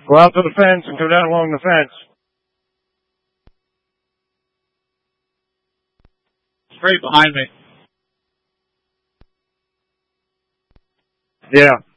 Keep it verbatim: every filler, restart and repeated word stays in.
Go out to the fence and go down along the fence. Straight behind me. Yeah.